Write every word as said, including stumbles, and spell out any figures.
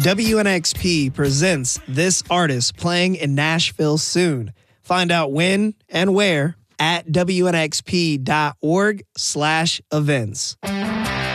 W N X P presents this artist playing in Nashville soon. Find out when and where at W N X P dot org slash events.